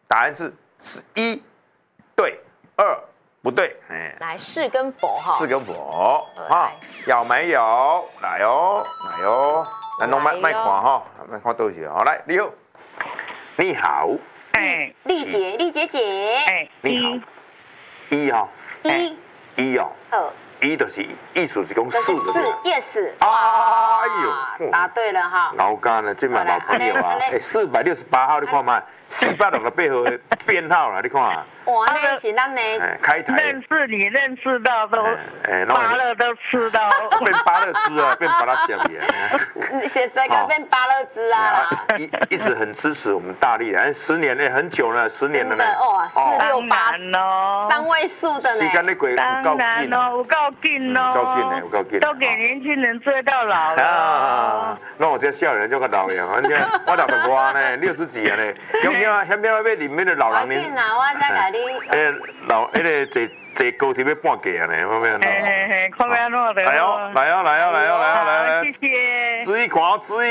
答案是1对，2不对。 来是跟否哈？ 是跟否哈？有没有？来哦，来哦，咱拢卖看哈，卖看多少？好，来，你好， 丽姐姐， 你好，1哈，1哦，1就是意思是讲4 是 yes。 哎呦， 答对了哈。 老干了，这嘛老朋友啊，468号你看嘛，468号的编号啦，你看啊。 哇，那是咱的开台认识你认识到都芭乐都吃到， 变芭乐汁啊，变芭乐酱耶。 写谁改变芭乐汁啊？ 一直很支持我们大力，10年呢，很久了，10年了呢。 哇，468 哦 ，3位数的呢。 时间你过有够紧哦，有够紧哦， 够紧的，有够紧。 都给年轻人追到老了。 那我这少年就个老样，我60多呢，60几啊呢，偏要里面的老人呢。 我再给你。 老坐高铁要半价呢，我咩？ 看咩弄的？ 来， 谢谢。 注意看，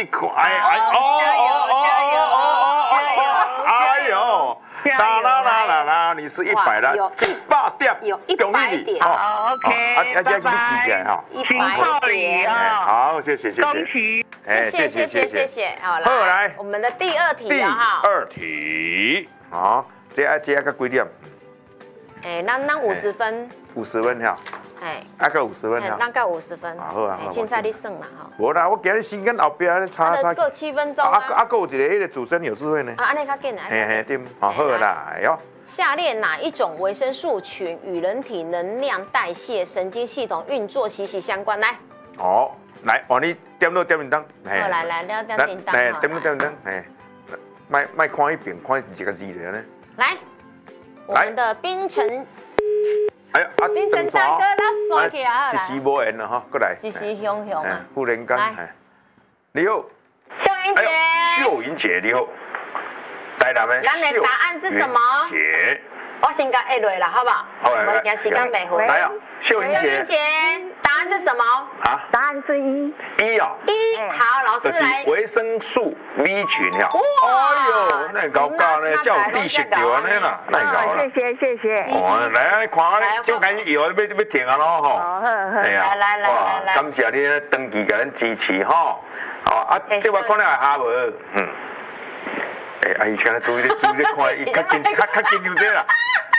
哎呦，啦，你是100啦，100点， 有100点， 好 ，OK，拜拜， 100点， 好，谢谢， 恭喜， 谢谢，好来，我们的第2题了哈， 第2题，好，这个几点？ 咱50分 ，50分哈，个50分哈， 咱够50分， 好啊， 凊彩你算啦哈。 无啦，我今日时间后边差。 够7分钟啊，有一个迄个主持人有智慧呢。 安尼较紧啦。 对，好啦，哎呦。 下列哪一种维生素群与人体能量代谢、神经系统运作息息相关？来。 来，你点到点铃铛。 来，了点铃铛。 点到点铃铛，卖看一遍，看一个字了呢。 来。我们的冰城， 哎呀， 冰城大哥，咱刷起啊！ 一时无缘了哈，过来。 一时雄啊！ 忽然间，你好， 秀云姐， 秀云姐你好，来咱们。 咱的答案是什么？ 姐， 我先甲下落啦，好不好？ 好， 我今时间袂回。 来啊，秀云姐， 答案是什么？ 啊？ 答案是1。 1哦。 1，好，老师来。 维生素 B 群呀。哎呦，那高高呢，叫地识到安尼啦，那高啦。 谢谢。 来，看咧，就开始以后要停啊咯吼。 来， 感谢你长期给咱支持吼。这我看了下无，阿姨请你注意看，伊较紧张些啦。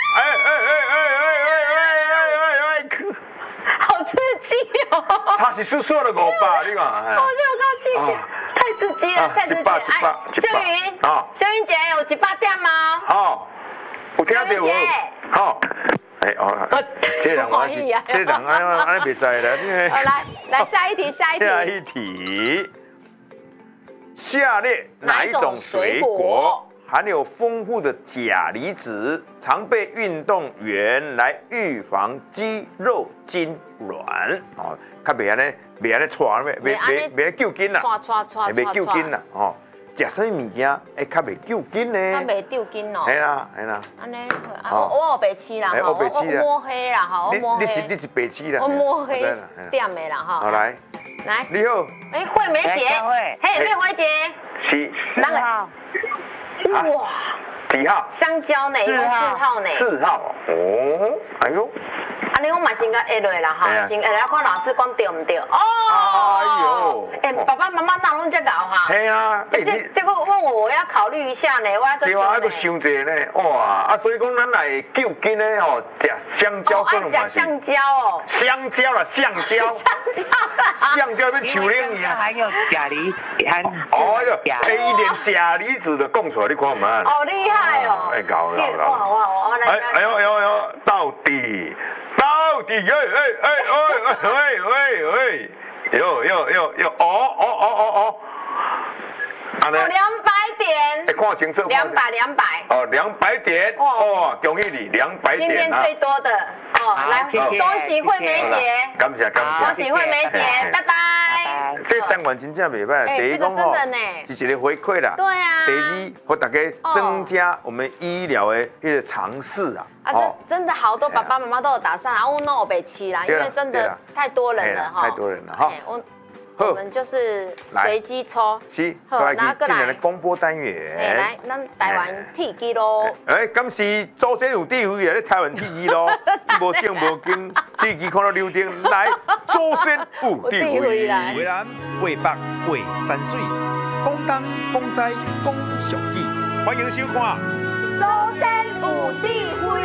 好刺激哦！ 他是说了500，你看。 我就有高气，太刺激了，太刺激了！秀云姐有100点吗？ 好，有听到无？好，这人安尼袂使啦。 来下一题。 下一题，下列哪一种水果含有丰富的钾离子，常被运动员来预防肌肉痉挛？较袂安尼喘，袂救筋啦，袂救筋啦，食啥物件会较袂救筋呢？ 较袂丢筋哦。 系啦。 安尼，我有白痴啦，我摸黑啦，我摸黑。 你是白痴啦。 我摸黑点的啦，哈。 好来，你好。 惠梅姐，惠梅姐。 是。 4号。 哇。 几号？ 香蕉呢？一共4号呢。 4号。哦，哎呦。 安尼我嘛先甲下落啦哈，先下来看老师讲对唔对？哦。哎呦。爸爸妈妈哪拢这搞哈？ 系啊。 这个问我要考虑一下呢，我要个想。 对啊，个想者呢，哇！所以讲咱来救筋呢，食香蕉可能嘛是。 香蕉哦。 香蕉啦，橡胶。橡胶跟树林一样。 还有钾离子。 哦哟，一点钾离子的供出来，你看嘛。 好厉害哦！ 哎，搞。 哇！ 哎呦，到底， 200点。 看清楚。 200。 哦，200点。哦，恭喜你200点。 今天最多的来恭喜惠梅姐。 感谢。 恭喜惠梅姐，拜拜。 这单元真正袂歹，第一讲是一个回馈啦。 对啊。 第2，和大家增加我们医疗的一个尝试啊。 真的好多爸爸妈妈都有打上来，我弄我被气啦，因为真的太多人了哈。 太多人了哈。 我们就是随机抽。 是，所以今年的公播单元。 来，咱台湾铁机咯。 今是祖先有智慧啊！咧台湾铁机咯，无正无经，铁机看到溜丁来，祖先有智慧。 渭南、渭北、渭山水，讲东、讲西、讲俗语，欢迎收看。 祖先有智慧。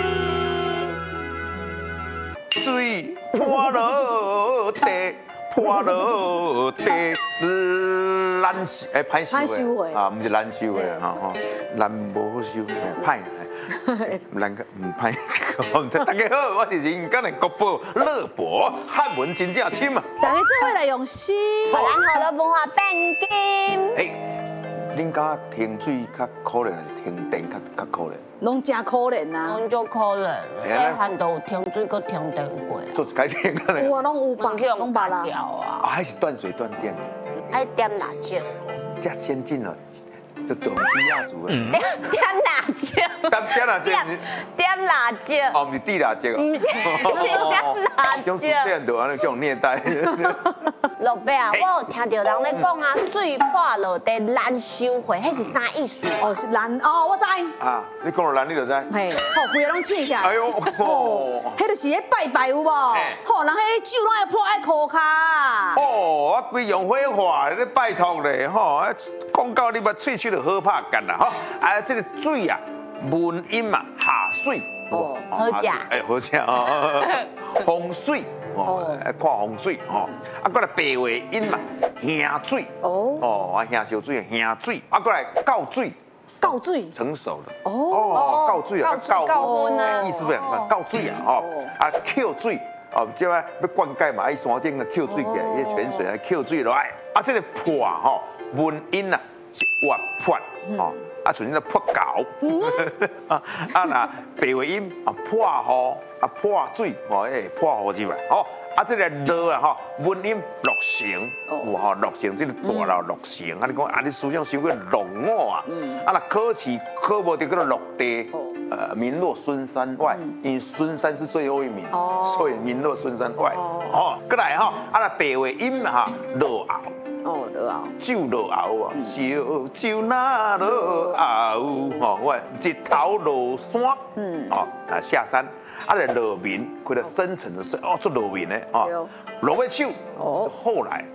水泼落地，泼落地，难收歹收的啊，唔是难收的哈，难无好收，歹。咱个唔歹，大家好，我是人间的国宝乐博，汉文真正深啊！ 大家做伙来用心，咱好了文化变金。 恁敢停水较可怜，还是停电较可怜？ 拢真可怜啊！ 拢足可怜，细汉都有停水，搁停电过。 做一改电啊！ 有啊，拢有吧，拢捌啦。 啊， 还是断水断电？ 爱点辣椒。 这先进了，就懂低压族的。 点辣椒。 点辣椒。 点辣椒。 哦，不是地辣椒。 不是点辣椒。 用这样的，完了这种虐待。 老伯啊，我有听到人咧讲啊，水破落地难收回，迄是啥意思？ 哦，是难哦，我知。 啊，你讲到难，你就知。 嘿，好，规个拢醒起来。 哎呦， 哦，迄就是咧拜拜有无？好，人迄酒拢爱破爱裤骹。 哦，啊，规样火化咧拜托咧，吼，讲到你把喙齿就好拍干啦，吼，啊，这个水啊，文音嘛，下水。 哦，好食。 好食哦，风水。哦，看风水吼，啊，过来白话音嘛，香水哦，啊，香烧水，香水，啊，过来告水， 告水成熟了哦，告水啊，告婚啊，意思不一样，告水啊，吼，啊，扣水哦，即摆要灌溉嘛，喺山顶个扣水起来，迄泉水啊，扣水落来，啊，这个破吼，文音啊是活泼哦。啊，像那破狗，啊那白话音啊破雨啊破水，哦诶破雨入来，哦啊这个落啊吼，文音落成，有吼落成，这个大楼落成，啊你讲啊你思想想过落我啊，啊那考试考无得叫做落地，名落孙山外，因为孙山是最后一名，所以名落孙山外，哦，过来吼，啊那白话音哈落后。 哦，落后， 酒落后啊，烧酒哪落后？吼，我日头落山，哦，啊下山，啊来落眠，开了深沉的睡，哦，做落眠呢，哦，落尾手，哦，后来，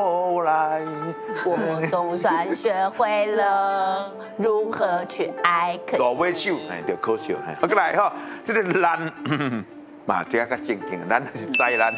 我总算学会了如何去爱。 落尾手，哎，就可笑，哎，过来哈，这个难。嘛，这较正经，咱是灾难，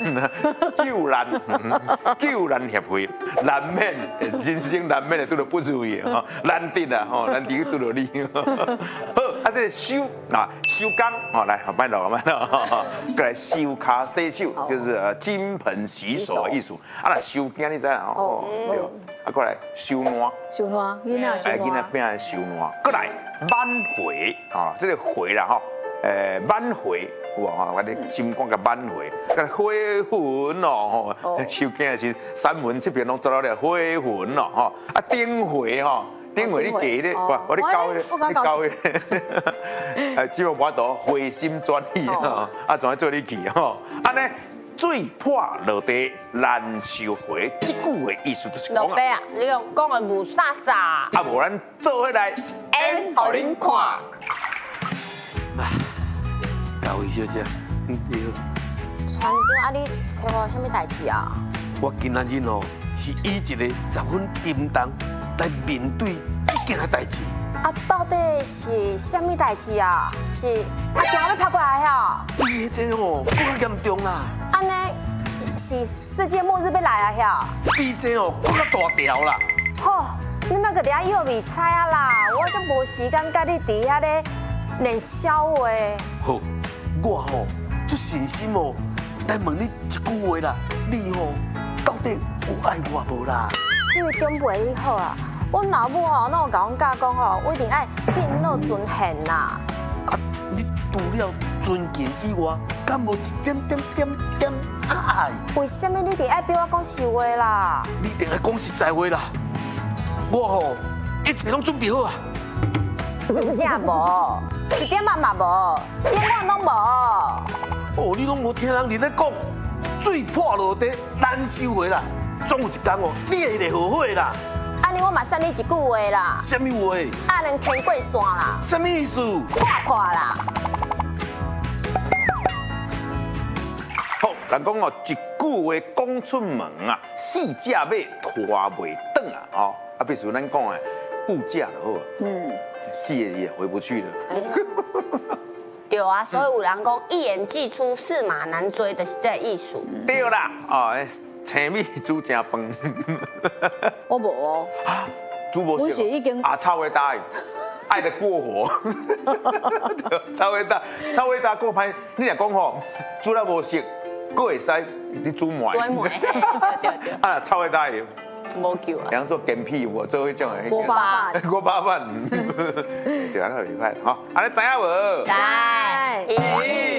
救难协会，难免人生难免会拄到不如意吼，难得啦吼，难得拄到你。好，啊，这个收啊收工，来，慢落，过来收卡洗手，就是金盆洗手的意思。啊，那收惊你知啦吼，对，啊，过来收烂， 囡仔收烂， 囡仔变收烂，过来挽回啊，这个回啦吼。挽回，哇！我哋心肝甲挽回，甲火魂哦，收惊的是三文这边拢做到了火魂咯，吼！啊，顶回吼，顶回你记咧，我你教咧，你教咧，基本我都回心转意啊，啊，仲要做你去吼，安尼水破落地难收回，这句的意思就是讲啊，你讲的无啥啥， 啊，无咱做伙来演互恁看。 高位小姐，你好。 船长啊，你找我什么代志啊？ 我今仔日吼是以一个10分沉重来面对这件代志。 啊，到底是什么代志啊？是啊，电话要拍过来呀？ 比这吼更加严重啦。 安尼是世界末日要来啊？呀？ 比这吼更加大条啦。 吼，你莫个遐约味菜啊啦！我则无时间甲你伫遐咧练笑话。 好。我吼足信心哦，来问你一句话啦，你吼到底有爱我无啦？ 这位长辈你好啊，我老母吼，拢有甲阮教讲吼，我一定爱敬老尊贤呐。 啊，你除了尊敬以外，敢无一点爱？ 为什么你一定爱逼我讲实话啦？ 你一定爱讲实在话啦。我吼一切拢准备好啊。 真正无，一点仔嘛无，永远拢无。 哦，你拢无听人伫咧讲，水破落地难收回啦。 总有一天哦，你会来后悔啦。 安尼我嘛送你一句话啦， 什么话？ 阿能牵过线啦， 什么意思？ 破啦。 好，人讲哦，一句话讲出门啊，四只马拖袂转啊，哦，啊，比如咱讲的物价就好啊，四个字也回不去了。 对啊，所以有人讲一言既出，驷马难追的是这艺术。 对啦，哦，青米煮正饭。 我无哦， 啊，煮无我是已经啊，超伟大，爱的过火。超伟大过歹，你若讲吼，煮了无熟，佫会使你煮糜。 对糜，对。 啊，超伟大的。 无救啊！ 人做干屁，我做迄种的。 锅巴饭， 锅巴饭，对啊，那礼拜，好，安尼知影无？ 来，